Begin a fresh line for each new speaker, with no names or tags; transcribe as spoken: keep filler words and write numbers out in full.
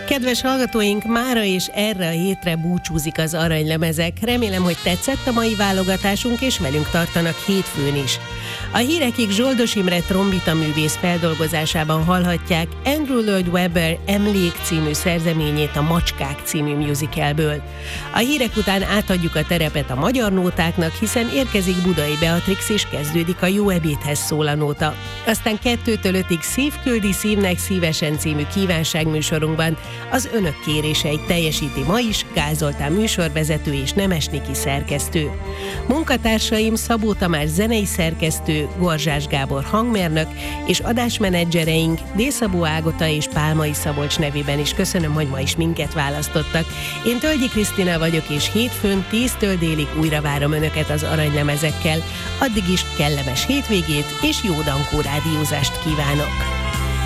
Kedves hallgatóink, mára és erre a hétre búcsúzik az Aranylemezek. Remélem, hogy tetszett a mai válogatásunk, és velünk tartanak hétfőn is. A hírekig Zsoldos Imre trombita művész feldolgozásában hallhatják Andrew Lloyd Webber Emlék című szerzeményét a Macskák című musicalből. A hírek után átadjuk a terepet a magyar nótáknak, hiszen érkezik Budai Beatrix, és kezdődik a Jó ebédhez szól a nóta. Aztán kettőtől ötig Szív küldi szívnek szívesen című kívánságműsorunkban az önök kéréseit teljesíti ma is Gál Zoltán műsorvezető és Nemes Niki szerkesztő. Munkatársaim Szabó Tamás zenei szerkesztő, Gorzsás Gábor hangmérnök, és adásmenedzsereink Dészabó Ágota és Pálmai Szabolcs nevében is köszönöm, hogy ma is minket választottak. Én Tölgyi Krisztina vagyok, és hétfőn tíztől délig újra várom önöket az Aranylemezekkel. Addig is kellemes hétvégét és jó dankó rádiózást kívánok!